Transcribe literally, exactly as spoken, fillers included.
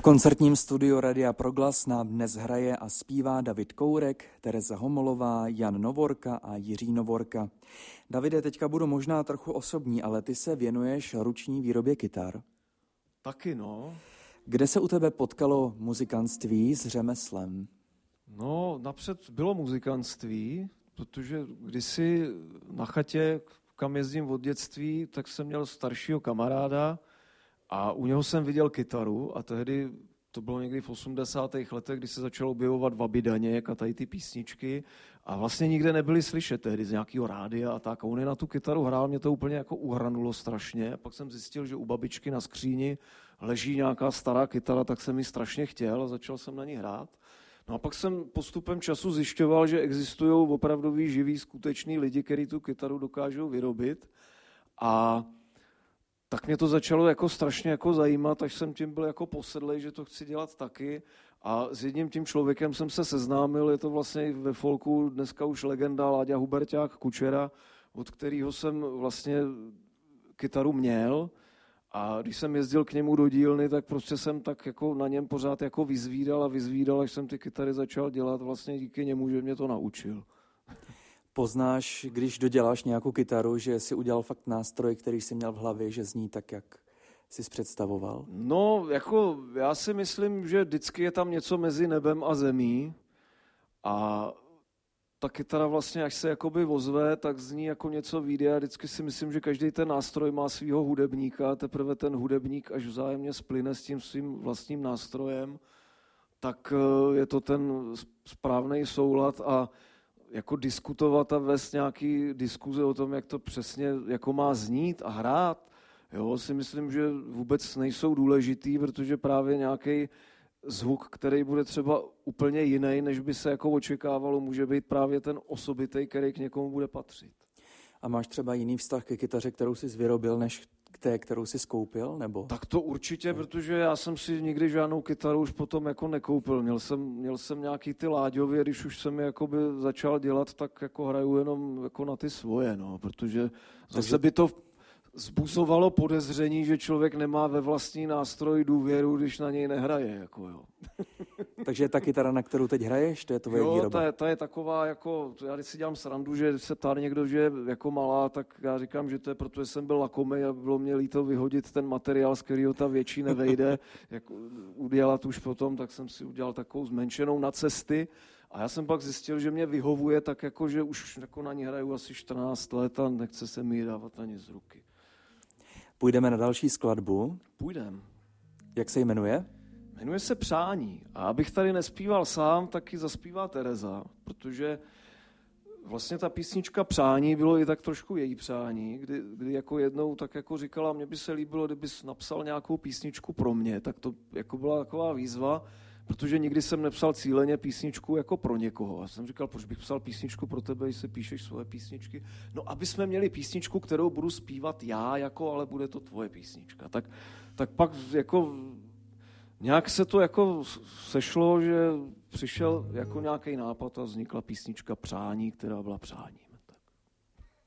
koncertním studiu Radia Proglas nám dnes hraje a zpívá David Kourek, Tereza Homolová, Jan Novorka a Jiří Novorka. Davide, teďka budu možná trochu osobní, ale ty se věnuješ ruční výrobě kytar. Taky, no. Kde se u tebe potkalo muzikantství s řemeslem? No, napřed bylo muzikantství, protože kdysi na chatě, kam jezdím od dětství, tak jsem měl staršího kamaráda a u něho jsem viděl kytaru a tehdy to bylo někdy v osmdesátých letech, kdy se začalo objevovat Vaby Daněk a tady ty písničky a vlastně nikde nebyly slyšet tehdy z nějakého rádia a tak. A on je na tu kytaru hrál, mě to úplně jako uhranulo strašně. A pak jsem zjistil, že u babičky na skříni leží nějaká stará kytara, tak jsem ji strašně chtěl a začal jsem na ní hrát. No a pak jsem postupem času zjišťoval, že existují opravdoví živí skuteční lidi, kteří tu kytaru dokážou vyrobit. A tak mě to začalo jako strašně jako zajímat, až jsem tím byl jako posedlej, že to chci dělat taky. A s jedním tím člověkem jsem se seznámil, je to vlastně ve folku dneska už legenda Láďa Huberťák Kučera, od kterého jsem vlastně kytaru měl. A když jsem jezdil k němu do dílny, tak prostě jsem tak jako na něm pořád jako vyzvídal a vyzvídal, až jsem ty kytary začal dělat vlastně díky němu, že mě to naučil. Poznáš, když doděláš nějakou kytaru, že jsi udělal fakt nástroj, který jsi měl v hlavě, že zní tak, jak jsi představoval? No, jako já si myslím, že vždycky je tam něco mezi nebem a zemí a ta kytara vlastně, až se jakoby ozve, tak zní jako něco vyjde a vždycky si myslím, že každý ten nástroj má svýho hudebníka, teprve ten hudebník, až vzájemně splyne s tím svým vlastním nástrojem, tak je to ten správný soulad a jako diskutovat a vést nějaký diskuze o tom, jak to přesně jako má znít a hrát, jo, si myslím, že vůbec nejsou důležitý, protože právě nějaký zvuk, který bude třeba úplně jiný, než by se jako očekávalo, může být právě ten osobitý, který k někomu bude patřit. A máš třeba jiný vztah ke kytaře, kterou jsi vyrobil, než k té, kterou jsi skoupil, nebo? Tak to určitě, ne. Protože já jsem si nikdy žádnou kytaru už potom jako nekoupil. Měl jsem, měl jsem nějaký ty Láďově, když už jsem je jakoby začal dělat, tak jako hraju jenom jako na ty svoje, no, protože zase by to zbuzovalo podezření, že člověk nemá ve vlastní nástroj důvěru, když na něj nehraje. Jako jo. Takže ta kytara, na kterou teď hraješ, to je tvoje jo, výroba? Ta je, ta je taková, jako, já když si dělám srandu, že se ptá někdo, že je jako malá, tak já říkám, že to je, protože jsem byl lakomej a bylo mě líto vyhodit ten materiál, z kterého ta větší nevejde, jako udělat už potom, tak jsem si udělal takovou zmenšenou na cesty. A já jsem pak zjistil, že mě vyhovuje tak, jako, že už jako na ní hraju asi čtrnáct let a nechce se mi dávat ani z ruky. Půjdeme na další skladbu. Půjdem. Jak se jmenuje? Jmenuje se Přání. A abych tady nespíval sám, tak ji zaspívá Tereza, protože vlastně ta písnička Přání bylo i tak trošku její přání, kdy, kdy jako jednou tak jako říkala, mně by se líbilo, kdybys napsal nějakou písničku pro mě, tak to jako byla taková výzva, protože nikdy jsem nepsal cíleně písničku jako pro někoho. A jsem říkal, proč bych psal písničku pro tebe, když se píšeš svoje písničky. No, aby jsme měli písničku, kterou budu zpívat já, jako, ale bude to tvoje písnička. Tak, tak pak jako nějak se to jako sešlo, že přišel jako nějaký nápad a vznikla písnička Přání, která byla Přání.